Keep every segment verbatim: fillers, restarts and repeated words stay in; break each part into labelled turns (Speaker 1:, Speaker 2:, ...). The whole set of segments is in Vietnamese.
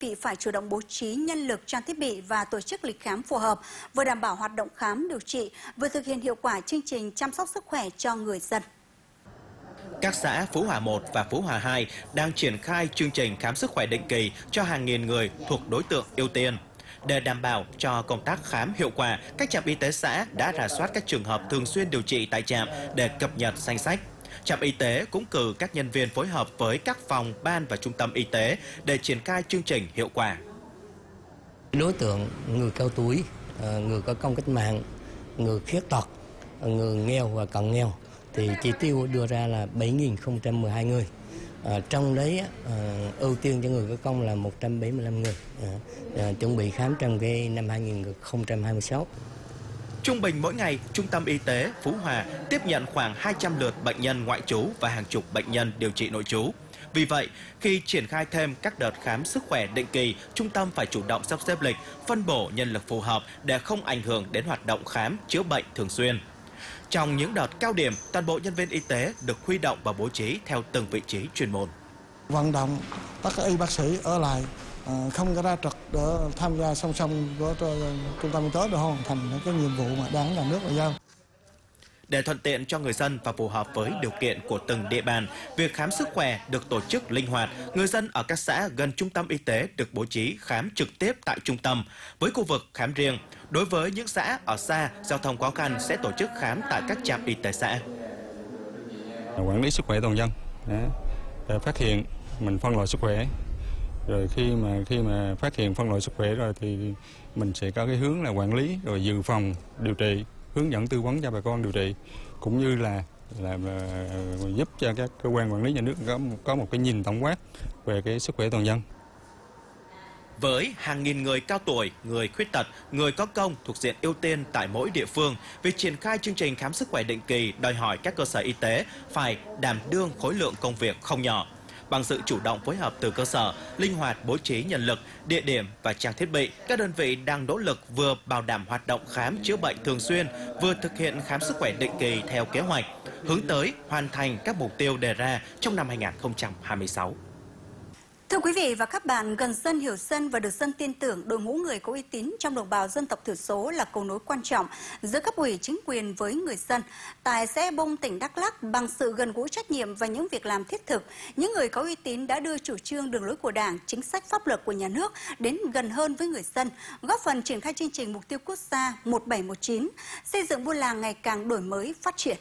Speaker 1: vị phải chủ động bố trí nhân lực, trang thiết bị và tổ chức lịch khám phù hợp, vừa đảm bảo hoạt động khám điều trị, vừa thực hiện hiệu quả chương trình chăm sóc sức khỏe cho người dân.
Speaker 2: Các xã Phú Hòa một và Phú Hòa hai đang triển khai chương trình khám sức khỏe định kỳ cho hàng nghìn người thuộc đối tượng ưu tiên. Để đảm bảo cho công tác khám hiệu quả, các trạm y tế xã đã rà soát các trường hợp thường xuyên điều trị tại trạm để cập nhật danh sách. Trạm y tế cũng cử các nhân viên phối hợp với các phòng, ban và trung tâm y tế để triển khai chương trình hiệu quả.
Speaker 3: Đối tượng người cao tuổi, người có công cách mạng, người khuyết tật, người nghèo và cận nghèo thì chỉ tiêu đưa ra là bảy nghìn không trăm mười hai người. À, trong đấy à, ưu tiên cho người có công là một trăm bảy mươi lăm người, à, à, chuẩn bị khám trong cái năm hai nghìn không trăm hai mươi sáu.
Speaker 2: Trung bình mỗi ngày, Trung tâm Y tế Phú Hòa tiếp nhận khoảng hai trăm lượt bệnh nhân ngoại trú và hàng chục bệnh nhân điều trị nội trú. Vì vậy, khi triển khai thêm các đợt khám sức khỏe định kỳ, trung tâm phải chủ động sắp xếp lịch, phân bổ nhân lực phù hợp để không ảnh hưởng đến hoạt động khám chữa bệnh thường xuyên. Trong những đợt cao điểm, toàn bộ nhân viên y tế được huy động và bố trí theo từng vị trí chuyên môn.
Speaker 4: Vận động tất cả y bác sĩ ở lại, không có ra trực để tham gia song song với trung tâm y tế để hoàn thành cái nhiệm vụ mà Đảng, Nhà nước đã giao.
Speaker 2: Để thuận tiện cho người dân và phù hợp với điều kiện của từng địa bàn, việc khám sức khỏe được tổ chức linh hoạt. Người dân ở các xã gần trung tâm y tế được bố trí khám trực tiếp tại trung tâm, với khu vực khám riêng. Đối với những xã ở xa, giao thông khó khăn sẽ tổ chức khám tại các trạm y tế xã.
Speaker 5: Quản lý sức khỏe toàn dân, để phát hiện mình phân loại sức khỏe. Rồi khi mà khi mà phát hiện phân loại sức khỏe rồi thì mình sẽ có cái hướng là quản lý, rồi dự phòng điều trị, hướng dẫn tư vấn cho bà con điều trị, cũng như là là, là giúp cho các cơ quan quản lý nhà nước có có một cái nhìn tổng quát về cái sức khỏe toàn dân.
Speaker 2: Với hàng nghìn người cao tuổi, người khuyết tật, người có công thuộc diện ưu tiên tại mỗi địa phương, việc triển khai chương trình khám sức khỏe định kỳ đòi hỏi các cơ sở y tế phải đảm đương khối lượng công việc không nhỏ. Bằng sự chủ động phối hợp từ cơ sở, linh hoạt bố trí nhân lực, địa điểm và trang thiết bị, các đơn vị đang nỗ lực vừa bảo đảm hoạt động khám chữa bệnh thường xuyên, vừa thực hiện khám sức khỏe định kỳ theo kế hoạch, hướng tới hoàn thành các mục tiêu đề ra trong năm hai nghìn không trăm hai mươi sáu.
Speaker 1: Thưa quý vị và các bạn, gần dân hiểu dân và được dân tin tưởng, đội ngũ người có uy tín trong đồng bào dân tộc thiểu số là cầu nối quan trọng giữa cấp ủy chính quyền với người dân. Tại xã E Bung, tỉnh Đắk Lắk, bằng sự gần gũi trách nhiệm và những việc làm thiết thực, những người có uy tín đã đưa chủ trương đường lối của Đảng, chính sách pháp luật của nhà nước đến gần hơn với người dân, góp phần triển khai chương trình mục tiêu quốc gia một bảy một chín, xây dựng buôn làng ngày càng đổi mới, phát triển.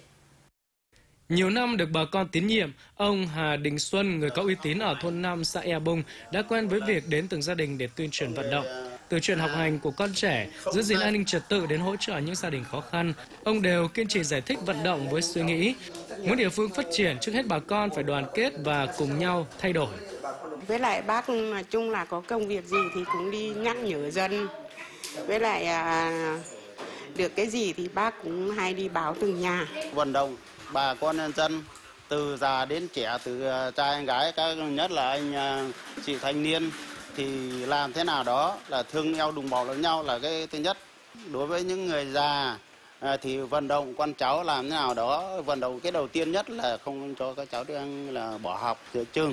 Speaker 6: Nhiều năm được bà con tín nhiệm, ông Hà Đình Xuân, người có uy tín ở thôn năm xã E Bung, đã quen với việc đến từng gia đình để tuyên truyền vận động. Từ chuyện học hành của con trẻ, giữ gìn an ninh trật tự đến hỗ trợ những gia đình khó khăn, ông đều kiên trì giải thích vận động với suy nghĩ muốn địa phương phát triển, trước hết bà con phải đoàn kết và cùng nhau thay đổi.
Speaker 7: Với lại bác nói chung là có công việc gì thì cũng đi nhắc nhở dân. Với lại à, được cái gì thì bác cũng hay đi báo từng nhà.
Speaker 8: Vận động bà con nhân dân từ già đến trẻ, từ trai anh gái, các nhất là anh chị thanh niên thì làm thế nào đó là thương nhau, đùm bọc lẫn nhau là cái thứ nhất. Đối với những người già thì vận động con cháu làm thế nào đó, vận động cái đầu tiên nhất là không cho các cháu đang là bỏ học giữa chừng.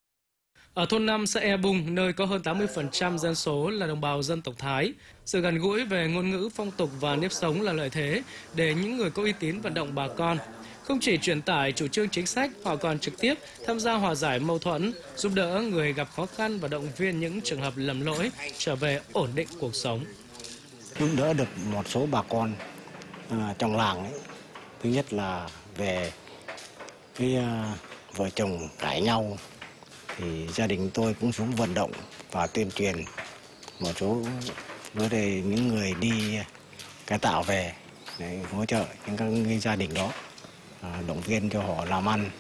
Speaker 6: Ở thôn năm xã E Bung, nơi có hơn tám mươi phần trăm dân số là đồng bào dân tộc Thái, sự gần gũi về ngôn ngữ, phong tục và nếp sống là lợi thế để những người có uy tín vận động bà con. Không chỉ truyền tải chủ trương chính sách, họ còn trực tiếp tham gia hòa giải mâu thuẫn, giúp đỡ người gặp khó khăn và động viên những trường hợp lầm lỗi trở về ổn định cuộc sống.
Speaker 9: Giúp đỡ được một số bà con à, trong làng ấy. Thứ nhất là về cái à, vợ chồng cãi nhau thì gia đình tôi cũng xuống vận động và tuyên truyền một số với đây những người đi cải tạo về để hỗ trợ những cái gia đình đó, à, động viên cho họ làm ăn.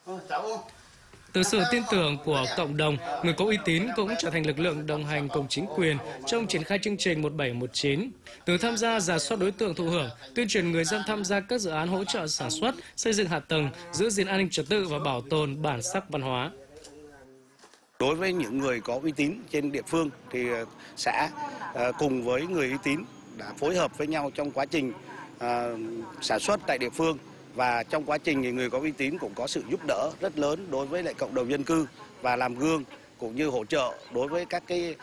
Speaker 6: Từ sự tin tưởng của cộng đồng, người có uy tín cũng trở thành lực lượng đồng hành cùng chính quyền trong triển khai chương trình một bảy một chín. Từ tham gia rà soát đối tượng thụ hưởng, tuyên truyền người dân tham gia các dự án hỗ trợ sản xuất, xây dựng hạ tầng, giữ gìn an ninh trật tự và bảo tồn bản sắc văn hóa.
Speaker 10: Đối với những người có uy tín trên địa phương thì xã cùng với người uy tín đã phối hợp với nhau trong quá trình sản xuất tại địa phương. Và trong quá trình thì người có uy tín cũng có sự giúp đỡ rất lớn đối với lại cộng đồng dân cư và làm gương cũng như hỗ trợ đối với các cái